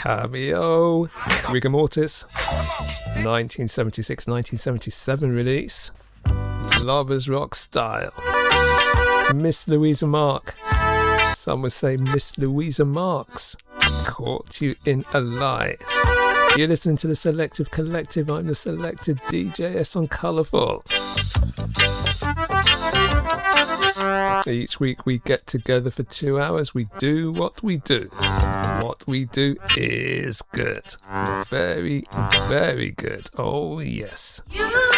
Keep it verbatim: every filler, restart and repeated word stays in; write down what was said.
Cameo, Rigor Mortis, nineteen seventy-six nineteen seventy-seven release, Lovers Rock Style, Miss Louisa Mark, some would say Miss Louisa Marks, Caught You in a Lie. You're listening to the Selective Collective. I'm the Selected D J S on Colourful. Each week we get together for two hours. We do what we do. What we do is good. Very, very good. Oh, yes.